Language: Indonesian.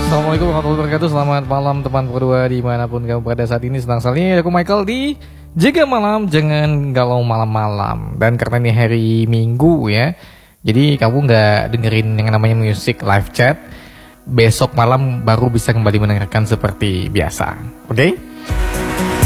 Assalamualaikum warahmatullahi wabarakatuh. Selamat malam teman berdua dimanapun kamu berada saat ini. Senang sekali aku Michael di Jaga Malam Jangan Galau Malam-malam. Dan karena ini hari Minggu ya, jadi kamu nggak dengerin yang namanya music live chat. Besok malam baru bisa kembali mendengarkan seperti biasa. Oke?